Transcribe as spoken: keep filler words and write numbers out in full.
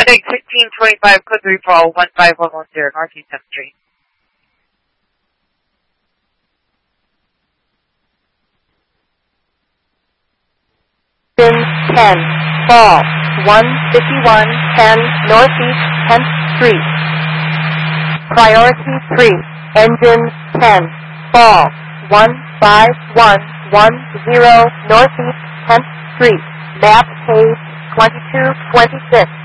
Heading sixteen twenty-five, code three four one five one one zero, Northeast seventh Street. Engine ten, fall, one fifty-one ten Northeast tenth Street. Priority three, engine ten, fall, one five one one zero Northeast tenth Street. Map page twenty-two twenty-six.